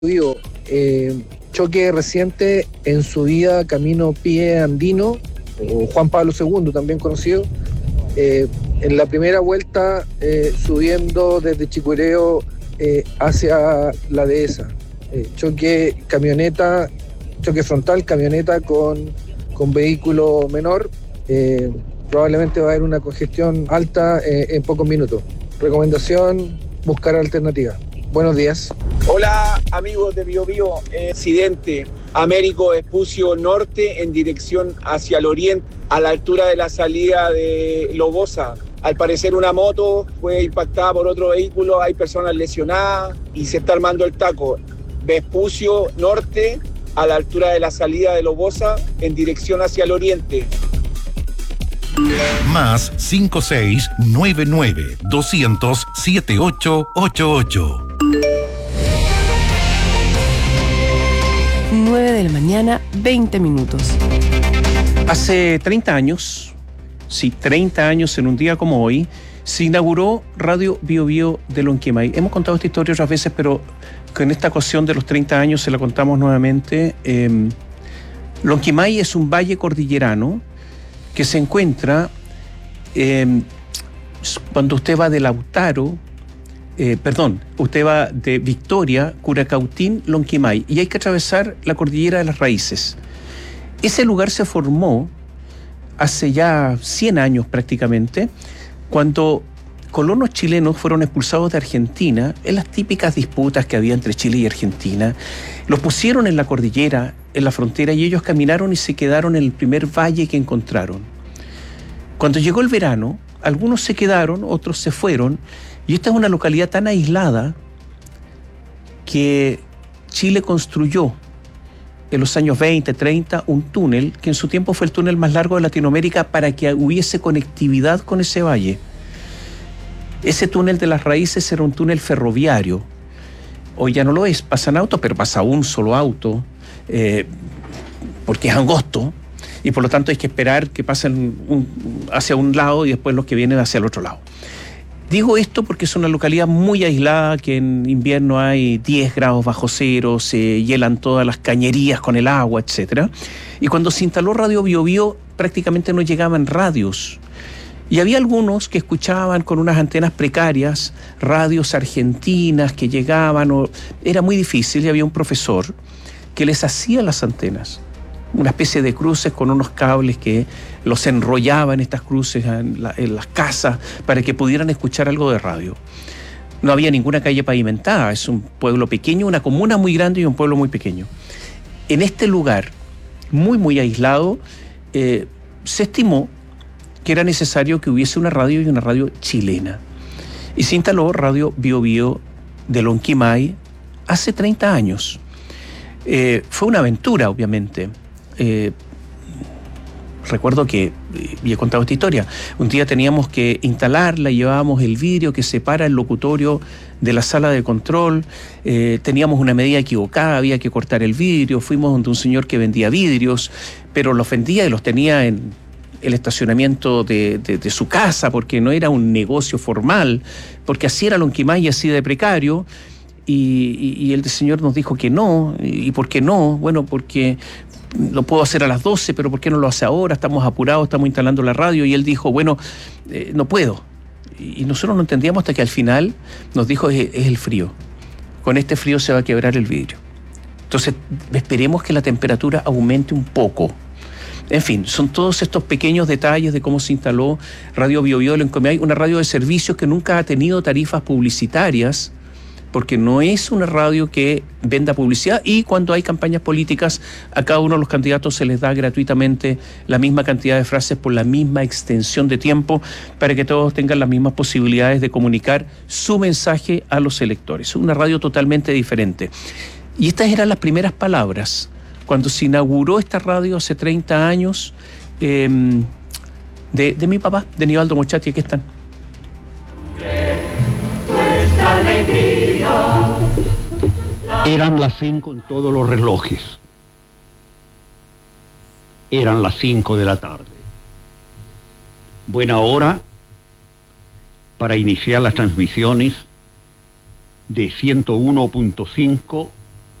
Vivo. Choque reciente en subida camino Pie Andino, o Juan Pablo II, también conocido. En la primera vuelta, subiendo desde Chicureo hacia la dehesa. Choque frontal, camioneta con vehículo menor. Probablemente va a haber una congestión alta en pocos minutos. Recomendación, buscar alternativas. Buenos días. Hola amigos de BioBio, accidente Américo Vespucio Norte en dirección hacia el oriente, a la altura de la salida de Lobosa. Al parecer una moto fue impactada por otro vehículo, hay personas lesionadas y se está armando el taco. Vespucio Norte, a la altura de la salida de Lobosa en dirección hacia el oriente. Más 5699-200-7888. 9 de la mañana, 20 minutos. Hace 30 años, sí, 30 años en un día como hoy, se inauguró Radio BioBio de Lonquimay. Hemos contado esta historia otras veces, pero con esta ocasión de los 30 años se la contamos nuevamente. Lonquimay es un valle cordillerano que se encuentra cuando usted va de Lautaro, usted va de Victoria, Curacautín, Lonquimay, y hay que atravesar la cordillera de las Raíces. Ese lugar se formó hace ya 100 años prácticamente, cuando colonos chilenos fueron expulsados de Argentina en las típicas disputas que había entre Chile y Argentina. Los pusieron en la cordillera, en la frontera, y ellos caminaron y se quedaron en el primer valle que encontraron. Cuando llegó el verano, algunos se quedaron, otros se fueron, y esta es una localidad tan aislada que Chile construyó en los años 20, 30, un túnel que en su tiempo fue el túnel más largo de Latinoamérica para que hubiese conectividad con ese valle. Ese túnel de las Raíces era un túnel ferroviario. Hoy ya no lo es, pasan autos, pero pasa un solo auto, porque es angosto, y por lo tanto hay que esperar que pasen hacia un lado y después los que vienen hacia el otro lado. Digo esto porque es una localidad muy aislada, que en invierno hay 10 grados bajo cero, se hielan todas las cañerías con el agua, etc. Y cuando se instaló Radio BioBio prácticamente no llegaban radios. Y había algunos que escuchaban con unas antenas precarias, radios argentinas que llegaban, era muy difícil, y había un profesor que les hacía las antenas, una especie de cruces con unos cables que los enrollaba en estas cruces en las casas para que pudieran escuchar algo de radio. No había ninguna calle pavimentada, es un pueblo pequeño, una comuna muy grande y un pueblo muy pequeño. En este lugar, muy muy aislado, se estimó que era necesario que hubiese una radio, y una radio chilena. Y se instaló Radio BioBio de Lonquimay hace 30 años. Fue una aventura, obviamente. Recuerdo que, y he contado esta historia, un día teníamos que instalarla, llevábamos el vidrio que separa el locutorio de la sala de control, teníamos una medida equivocada, había que cortar el vidrio, fuimos donde un señor que vendía vidrios, pero los vendía y los tenía en el estacionamiento de su casa, porque no era un negocio formal, porque así era Lonquimay y así de precario, y el señor nos dijo que no. ¿Y por qué no? Bueno, porque lo puedo hacer a las 12, pero ¿por qué no lo hace ahora? Estamos apurados, estamos instalando la radio. Y él dijo, bueno, no puedo. Y nosotros no entendíamos hasta que al final nos dijo, es el frío. Con este frío se va a quebrar el vidrio. Entonces, esperemos que la temperatura aumente un poco. En fin, son todos estos pequeños detalles de cómo se instaló Radio BioBio de Lonquimay, una radio de servicios que nunca ha tenido tarifas publicitarias, porque no es una radio que venda publicidad, y cuando hay campañas políticas a cada uno de los candidatos se les da gratuitamente la misma cantidad de frases por la misma extensión de tiempo para que todos tengan las mismas posibilidades de comunicar su mensaje a los electores. Una radio totalmente diferente. Y estas eran las primeras palabras cuando se inauguró esta radio hace 30 años de mi papá, de Nivaldo Mochati. Aquí están. Eran las 5 en todos los relojes. Eran las 5 de la tarde. Buena hora para iniciar las transmisiones de 101.5